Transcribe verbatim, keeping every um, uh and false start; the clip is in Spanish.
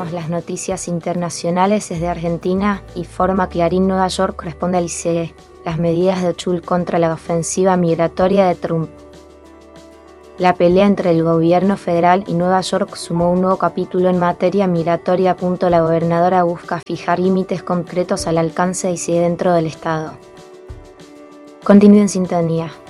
Seguimos las noticias internacionales desde Argentina y Forma Clarín Nueva York responde al I C E, las medidas de Ochul contra la ofensiva migratoria de Trump. La pelea entre el gobierno federal y Nueva York sumó un nuevo capítulo en materia migratoria. La gobernadora busca fijar límites concretos al alcance y si dentro del estado. Continúe en sintonía.